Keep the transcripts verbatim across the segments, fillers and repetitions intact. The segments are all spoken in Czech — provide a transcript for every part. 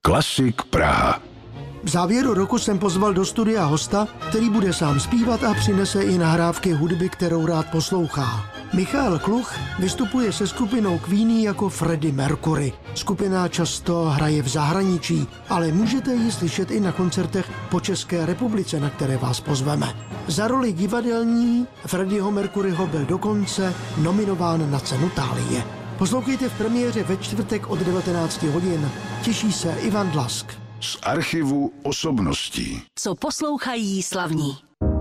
Klasik Praha. V závěru roku jsem pozval do studia hosta, který bude sám zpívat a přinese i nahrávky hudby, kterou rád poslouchá. Michal Kluch vystupuje se skupinou Queenie jako Freddie Mercury. Skupina často hraje v zahraničí, ale můžete ji slyšet i na koncertech po České republice, na které vás pozveme. Za roli divadelní Freddieho Mercuryho byl dokonce nominován na cenu Thálie. Poslouchejte v premiéře ve čtvrtek od devatenáct hodin. Těší se Ivan Dlask. Z archivu osobností. Co poslouchají slavní.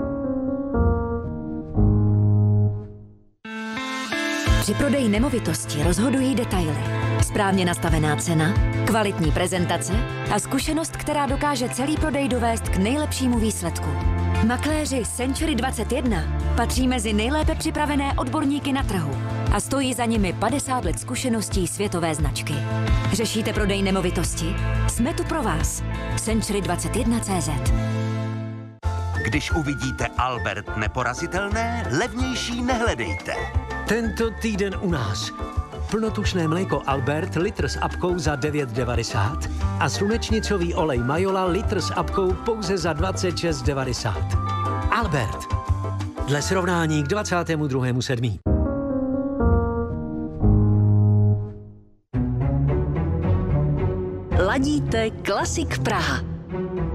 Při prodeji nemovitosti rozhodují detaily. Správně nastavená cena, kvalitní prezentace a zkušenost, která dokáže celý prodej dovést k nejlepšímu výsledku. Makléři Century dvacet jedna patří mezi nejlépe připravené odborníky na trhu a stojí za nimi padesát let zkušeností světové značky. Řešíte prodej nemovitosti? Jsme tu pro vás. Century dvacet jedna tečka cé zet. Když uvidíte Albert neporazitelné, levnější nehledejte. Tento týden u nás. Plnotučné mléko Albert litr s apkou za devět devadesát a slunečnicový olej Majola litr s apkou pouze za dvacet šest devadesát. Albert. Dle srovnání k dvacátému druhému sedmý Ladíte Klasik Praha.